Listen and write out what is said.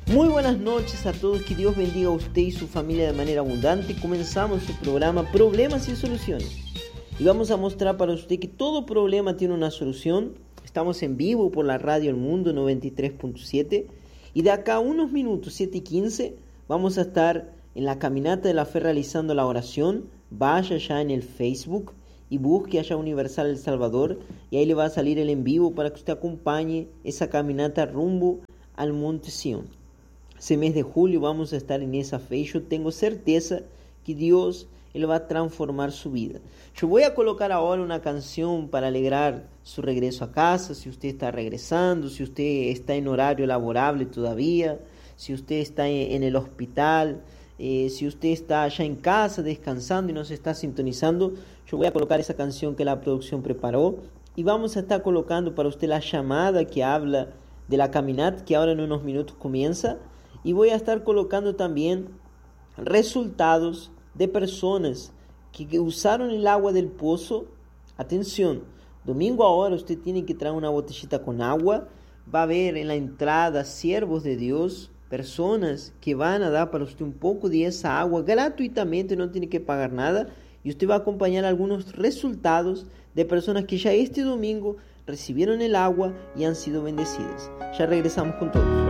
Muy buenas noches a todos, que Dios bendiga a usted y su familia de manera abundante. Comenzamos su programa Problemas y Soluciones. Y vamos a mostrar para usted que todo problema tiene una solución. Estamos en vivo por la radio El Mundo 93.7. Y de acá a unos minutos, 7:15, vamos a estar en la Caminata de la Fe realizando la oración. Vaya ya en el Facebook y busque allá Universal El Salvador. Y ahí le va a salir el en vivo para que usted acompañe esa caminata rumbo al Monte Sión. Ese mes de julio vamos a estar en esa fe y yo tengo certeza que Dios Él va a transformar su vida. Yo voy a colocar ahora una canción para alegrar su regreso a casa, si usted está regresando, si usted está en horario laborable todavía, si usted está en el hospital, si usted está allá en casa descansando y nos está sintonizando. Yo voy a colocar esa canción que la producción preparó y vamos a estar colocando para usted la llamada que habla de la caminata que ahora en unos minutos comienza. Y voy a estar colocando también resultados de personas que usaron el agua del pozo. Atención, domingo ahora usted tiene que traer una botellita con agua. Va a haber en la entrada siervos de Dios, personas que van a dar para usted un poco de esa agua gratuitamente, no tiene que pagar nada. Y usted va a acompañar algunos resultados de personas que ya este domingo recibieron el agua y han sido bendecidas. Ya regresamos con todos.